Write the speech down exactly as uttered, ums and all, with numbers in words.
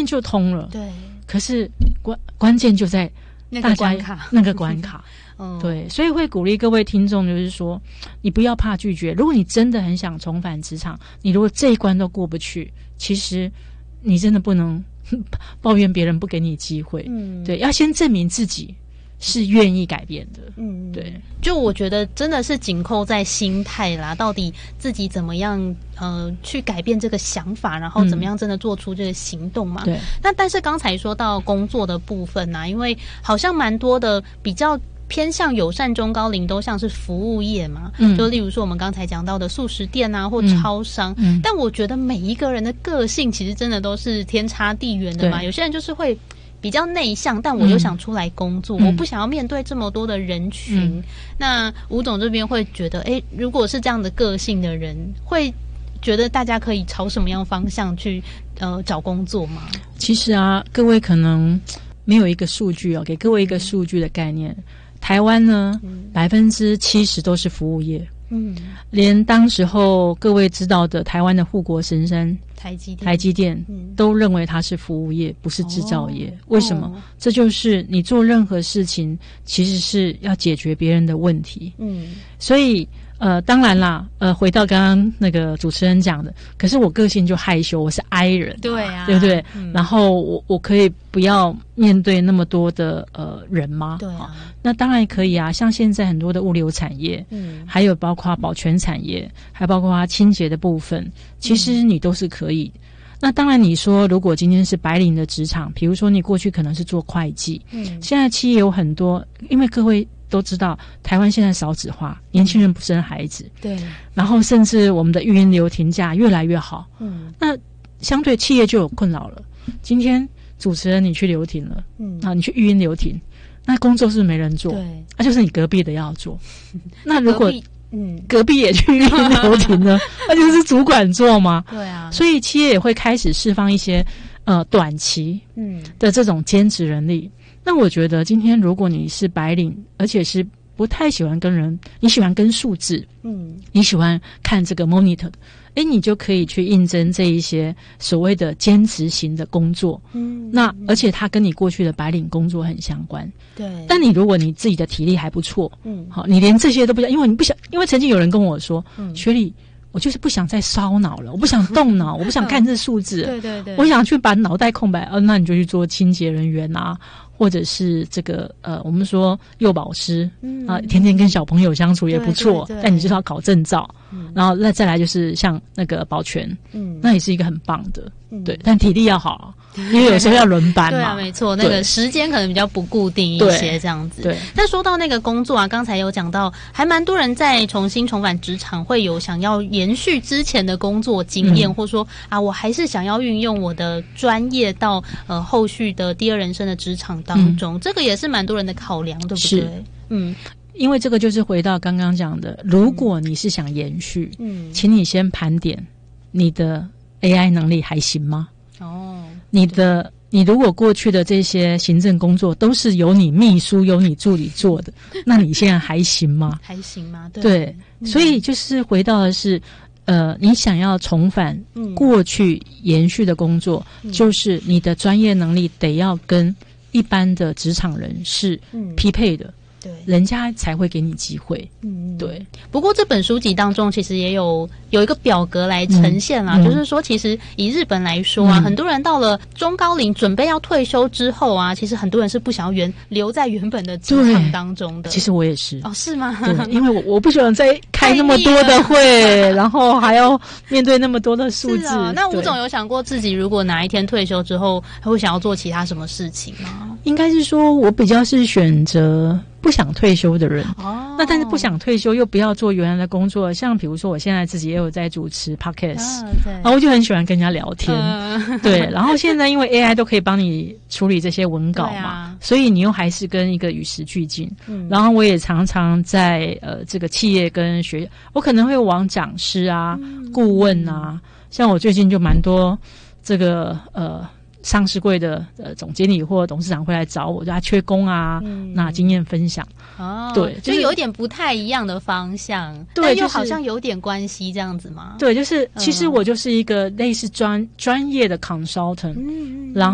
面就通了。 对， 可是关关键就在大家那个关卡， 那个关卡。 嗯， 对，所以会鼓励各位听众，就是说，你不要怕拒绝。如果你真的很想重返职场，你如果这一关都过不去，其实你真的不能抱怨别人不给你机会。嗯，对，要先证明自己是愿意改变的。嗯，对， 就我觉得真的是紧扣在心态啦，到底自己怎么样呃去改变这个想法，然后怎么样真的做出这个行动嘛。 嗯、对。 那但是刚才说到工作的部分啊，因为好像蛮多的比较偏向友善中高龄都像是服务业嘛，嗯，就例如说我们刚才讲到的素食店啊或超商，嗯，但我觉得每一个人的个性其实真的都是天差地远的嘛。有些人就是会比较内向，但我又想出来工作，嗯，我不想要面对这么多的人群。嗯，那吴总这边会觉得，哎，如果是这样的个性的人，会觉得大家可以朝什么样方向去呃找工作吗？ 其实啊，各位可能没有一个数据哦，给各位一个数据的概念。台湾呢，百分之七十都是服务业。嗯，连当时候各位知道的台湾的护国神山台积电， 台积电，嗯，都认为它是服务业，不是制造业。哦，为什么？哦，这就是你做任何事情，其实是要解决别人的问题。嗯，所以。呃，当然啦，呃，回到刚刚那个主持人讲的，可是我个性就害羞，我是 I 人，啊， 对啊， 对不对？ 嗯， 然后我我可以不要面对那么多的呃人吗？ 对啊， 那当然可以啊，像现在很多的物流产业，嗯，还有包括保全产业，还包括清洁的部分，其实你都是可以。嗯，那当然，你说如果今天是白领的职场，比如说你过去可能是做会计，嗯，现在企业有很多，因为各位都知道，台湾现在少子化，年轻人不生孩子， 对， 然后甚至我们的育婴留停假越来越好，嗯，那相对企业就有困扰了。今天主持人你去留停了，嗯，啊，你去育婴留停，那工作是不是没人做？ 对， 那，啊，就是你隔壁的要做。那如果嗯， 隔壁也去育婴留停呢，那就是主管做吗？ 对啊， 所以企业也会开始释放一些呃短期嗯的这种兼职人力。那我觉得今天如果你是白领，而且是不太喜欢跟人，你喜欢跟数字，嗯，你喜欢看这个 monitor， 哎，你就可以去应征这一些所谓的兼职型的工作，嗯，那而且它跟你过去的白领工作很相关， 对。 但你如果你自己的体力还不错，嗯，好，你连这些都不想，因为你不想，因为曾经有人跟我说，嗯，学理。我就是不想再烧脑了，我不想动脑，我不想看这数字， 对对对， 我想去把脑袋空白。呃，那你就去做清洁人员啊，或者是这个呃，我们说幼保师，嗯啊，天天跟小朋友相处也不错，但你就是要考证照，嗯，然后那再来就是像那个保全，嗯，那也是一个很棒的，嗯，对，但体力要好，因为有时候要轮班嘛， 对啊，没错，那个时间可能比较不固定一些这样子。 对， 但说到那个工作啊，刚才有讲到，还蛮多人在重新重返职场，会有想要延续之前的工作经验，嗯，或说啊，我还是想要运用我的专业到呃后续的第二人生的职场当中，嗯，这个也是蛮多人的考量，对不对？嗯。 因为这个就是回到刚刚讲的，如果你是想延续，嗯，请你先盘点你的 A I 能力还行吗？哦，你的你如果过去的这些行政工作都是由你秘书、由你助理做的，那你现在还行吗？ 还行吗？对， 对，嗯，所以就是回到的是，呃，你想要重返过去延续的工作，嗯，就是你的专业能力得要跟一般的职场人是匹配的。对，人家才会给你机会。嗯，对。 不过这本书籍当中，其实也有有一个表格来呈现啦，嗯，就是说，其实以日本来说啊，嗯，很多人到了中高龄准备要退休之后啊，其实很多人是不想要原留在原本的职场当中的。 其实我也是。 哦，是吗？ 对，因为我我不喜欢再开那么多的会，然后还要面对那么多的数字。 啊，那吴总有想过自己如果哪一天退休之后，会想要做其他什么事情吗？ 应该是说我比较是选择不想退休的人，哦，那但是不想退休又不要做原来的工作，像比如说我现在自己也有在主持 podcast，啊，对，然后我就很喜欢跟人家聊天，呃、对，然后现在因为 A I 都可以帮你处理这些文稿嘛，啊，所以你又还是跟一个与时俱进，嗯，然后我也常常在呃这个企业跟学，我可能会往讲师啊、嗯、顾问啊，像我最近就蛮多这个呃。上市柜的呃总经理或董事长会来找我，就他缺工啊，嗯，那经验分享哦，对，就是有点不太一样的方向，对，但又好像有点关系这样子吗？ 对，就是其实我就是一个类似专专业的 consultant，嗯，然后。